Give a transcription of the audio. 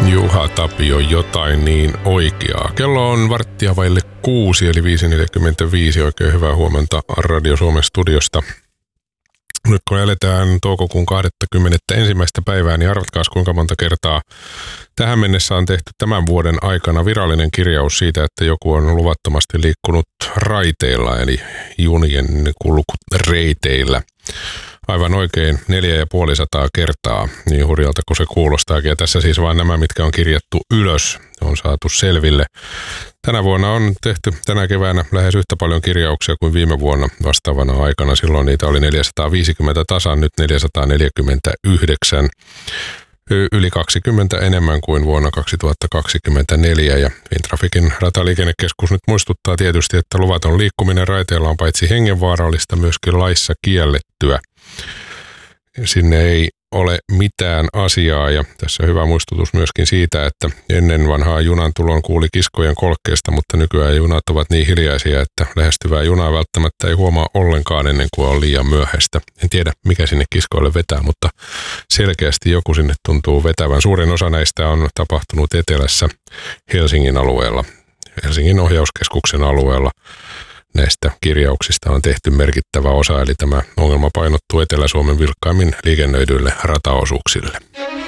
Juha Tapio, jotain niin oikeaa. Kello on 5:15 eli 5:45. Oikein hyvää huomenta Radio Suomen studiosta. Nyt kun eletään toukokuun 21. päivää, niin arvatkaas kuinka monta kertaa tähän mennessä on tehty tämän vuoden aikana virallinen kirjaus siitä, että joku on luvattomasti liikkunut raiteilla, eli junien kulkureiteillä. Aivan oikein 450 kertaa, niin hurjalta kuin se kuulostaakin. Ja tässä siis vain nämä, mitkä on kirjattu ylös, on saatu selville. Tänä vuonna on tehty tänä keväänä lähes yhtä paljon kirjauksia kuin viime vuonna vastaavana aikana. Silloin niitä oli 450 tasan, nyt 449. Yli 20 enemmän kuin vuonna 2024 ja Fintrafikin rataliikennekeskus nyt muistuttaa tietysti, että luvaton liikkuminen raiteilla on paitsi hengenvaarallista myöskin laissa kiellettyä. Sinne ei ole mitään asiaa ja tässä hyvä muistutus myöskin siitä, että ennen vanhaa junan tulon kuuli kiskojen kolkkeesta, mutta nykyään junat ovat niin hiljaisia, että lähestyvää junaa välttämättä ei huomaa ollenkaan ennen kuin on liian myöhäistä. En tiedä mikä sinne kiskoille vetää, mutta selkeästi joku sinne tuntuu vetävän. Suurin osa näistä on tapahtunut etelässä Helsingin alueella, Helsingin ohjauskeskuksen alueella. Näistä kirjauksista on tehty merkittävä osa, eli tämä ongelma painottuu Etelä-Suomen vilkkaimmin liikennöidyille rataosuuksille.